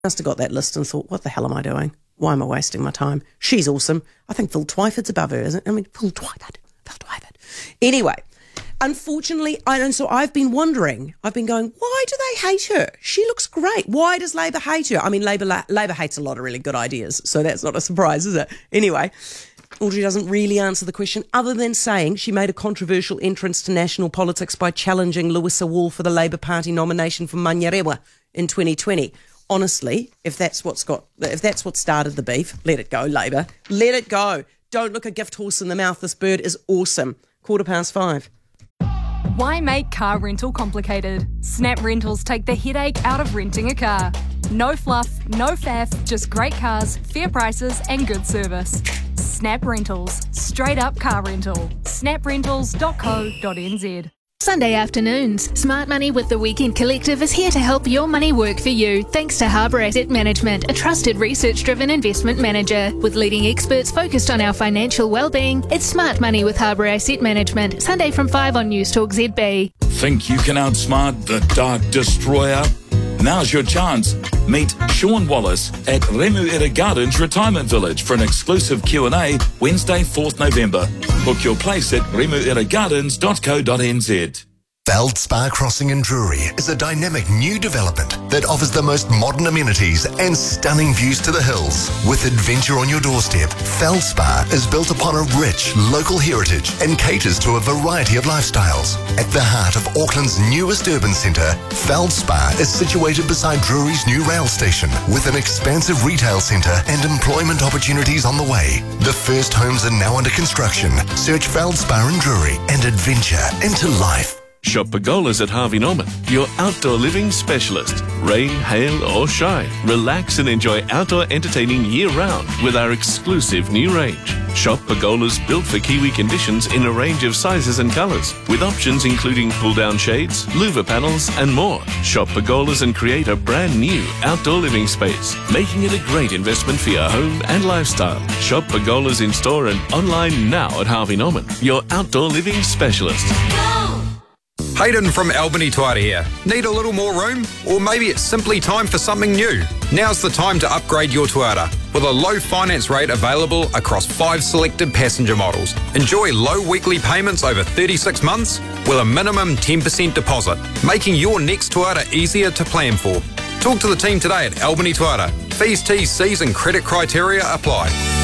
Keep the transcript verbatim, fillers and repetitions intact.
must have got that list and thought, what the hell am I doing? Why am I wasting my time? She's awesome. I think Phil Twyford's above her, isn't it? I mean, Phil Twyford. Phil Twyford. Anyway, unfortunately, I and so I've been wondering, I've been going, why do they hate her? She looks great. Why does Labor hate her? I mean, Labor Labor hates a lot of really good ideas, so that's not a surprise, is it? Anyway, Audrey doesn't really answer the question other than saying she made a controversial entrance to national politics by challenging Louisa Wall for the Labour Party nomination for Mañarewa in twenty twenty. Honestly, if that's what's got, if that's what started the beef, let it go, Labor. Let it go. Don't look a gift horse in the mouth. This bird is awesome. Quarter past five. Why make car rental complicated? Snap Rentals take the headache out of renting a car. No fluff, no faff, just great cars, fair prices and good service. Snap Rentals. Straight up car rental. snap rentals dot co dot n z. Sunday afternoons. Smart Money with the Weekend Collective is here to help your money work for you, thanks to Harbour Asset Management, a trusted research-driven investment manager. With leading experts focused on our financial well-being, it's Smart Money with Harbour Asset Management, Sunday from five on News Talk Z B. Think you can outsmart the Dark Destroyer? Now's your chance. Meet Sean Wallace at Remuera Gardens Retirement Village for an exclusive Q and A Wednesday, fourth November. Book your place at remuera gardens dot co dot n z. Feldspar Crossing in Drury is a dynamic new development that offers the most modern amenities and stunning views to the hills. With adventure on your doorstep, Feldspar is built upon a rich local heritage and caters to a variety of lifestyles. At the heart of Auckland's newest urban centre, Feldspar is situated beside Drury's new rail station with an expansive retail centre and employment opportunities on the way. The first homes are now under construction. Search Feldspar in Drury and adventure into life. Shop Pergolas at Harvey Norman, your outdoor living specialist. Rain, hail or shine, relax and enjoy outdoor entertaining year-round with our exclusive new range. Shop Pergolas built for Kiwi conditions in a range of sizes and colours, with options including pull-down shades, louver panels and more. Shop Pergolas and create a brand new outdoor living space, making it a great investment for your home and lifestyle. Shop Pergolas in store and online now at Harvey Norman, your outdoor living specialist. Hayden from Albany Toyota here. Need a little more room? Or maybe it's simply time for something new? Now's the time to upgrade your Toyota. With a low finance rate available across five selected passenger models. Enjoy low weekly payments over thirty-six months with a minimum ten percent deposit, making your next Toyota easier to plan for. Talk to the team today at Albany Toyota. Fees, T's, C's and credit criteria apply.